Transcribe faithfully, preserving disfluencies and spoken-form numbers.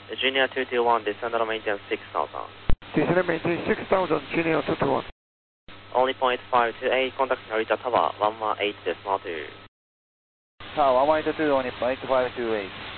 Junior two two one, descend on maintenance six thousand. Descend on maintenance six thousand, Junior two two one. Only point five two eight, contact Narita Tower one one eight decimal two. Tower one one eight two, only point five two eight.